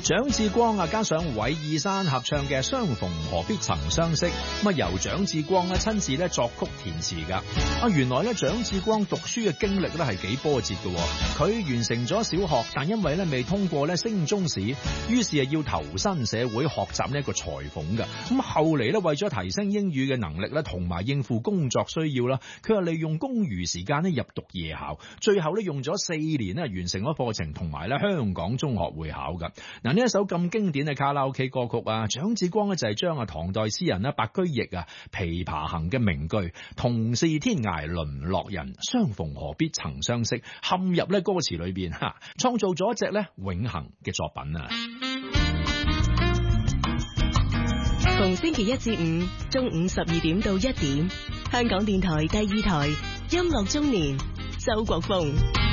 蔣志光啊，加上韋爾山合唱嘅《相逢何必曾相識》，咁啊由蔣志光咧親自咧作曲填詞噶。原來咧蔣志光讀書嘅經歷咧係幾波折嘅。佢完成咗小學，但因為咧未通過咧升中試，於是係要投身社會學習呢一個裁縫嘅。咁後嚟咧為咗提升英語嘅能力咧，同埋應付工作需要啦，佢係利用公餘時間咧入讀夜校，最後咧用咗4年咧完成咗課程，同埋咧香港中學會考噶。嗱，呢一首咁經典嘅卡拉 OK 歌曲啊，蔣志光咧就係將唐代詩人白居易《琵琶行》嘅名句同是天涯淪落人，相逢何必曾相識嵌入咧歌詞裏邊，創造咗一隻咧永恆嘅作品啊！ 逢星期一至五中午12點到1點，香港電台第2台音樂中年，周國峰。